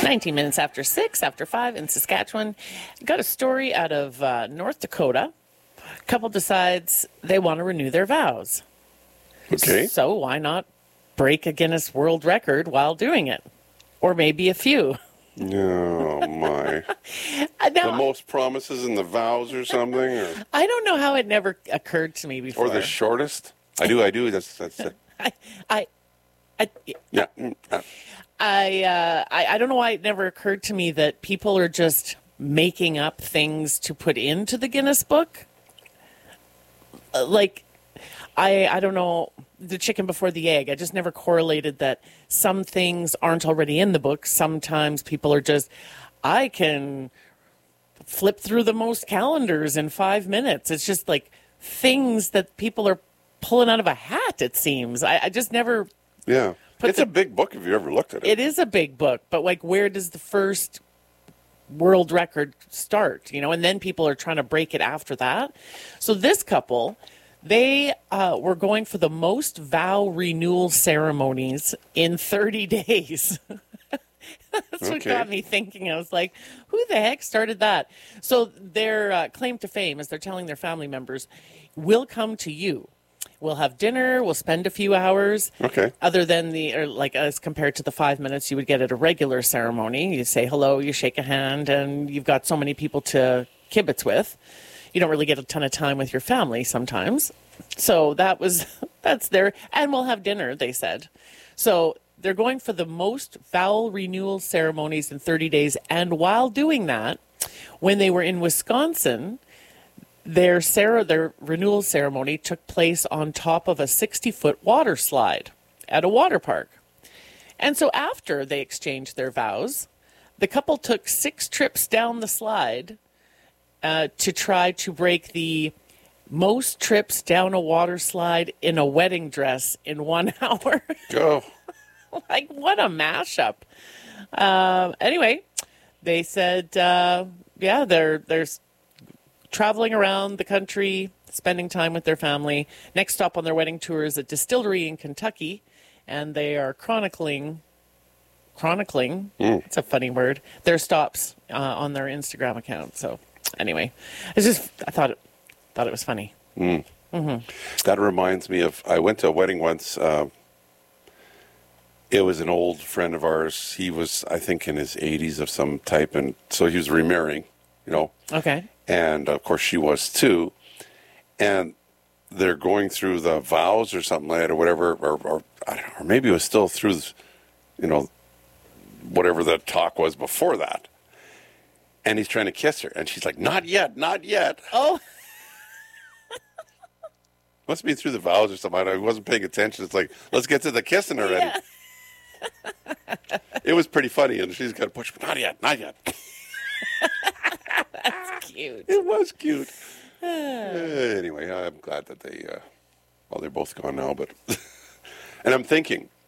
19 minutes after 6, after 5 in Saskatchewan. Got a story out of North Dakota. Couple decides they want to renew their vows. Okay. So why not break a Guinness World Record while doing it? Or maybe a few. Oh, my. Now, The most promises in the vows or something? Or, I don't know how it never occurred to me before. or the shortest? I do. That's I yeah. I don't know why it never occurred to me that people are just making up things to put into the Guinness book. I don't know, the chicken before the egg. I just never correlated that some things aren't already in the book. Sometimes people are just, I can flip through the most calendars in 5 minutes. It's just like things that people are pulling out of a hat, it seems. I just never... Yeah. It's a big book if you ever looked at it. It is a big book, but like, where does the first world record start? You know, and then people are trying to break it after that. So this couple, they were going for the most vow renewal ceremonies in 30 days. That's what got me thinking. I was like, who the heck started that? So their claim to fame is they're telling their family members, we'll come to you. We'll have dinner. We'll spend a few hours. Okay. Other than as compared to the 5 minutes you would get at a regular ceremony. You say hello, you shake a hand, and you've got so many people to kibitz with. You don't really get a ton of time with your family sometimes. So that's their, and we'll have dinner, they said. So they're going for the most vow renewal ceremonies in 30 days. And while doing that, when they were in Wisconsin, their renewal ceremony took place on top of a 60-foot water slide at a water park. And so after they exchanged their vows, the couple took 6 trips down the slide to try to break the most trips down a water slide in a wedding dress in 1 hour. Go. Like, what a mashup. Anyway, they said, they're traveling around the country, spending time with their family. Next stop on their wedding tour is a distillery in Kentucky, and they are chronicling, it's a funny word, their stops on their Instagram account. So anyway, I thought it was funny. That reminds me of, I went to a wedding once. It was an old friend of ours. He was, I think, in his 80s of some type, and so he was remarrying, you know. Okay. And, of course, she was too. And they're going through the vows or something like that or whatever, or I don't know, or maybe it was still through, you know, whatever the talk was before that. And he's trying to kiss her. And she's like, not yet, not yet. Oh. Must be through the vows or something. I wasn't paying attention. It's like, let's get to the kissing already. Yeah. It was pretty funny. And she's got to push, not yet, not yet. That's cute. It was cute. Anyway, I'm glad that they're both gone now. But and I'm thinking,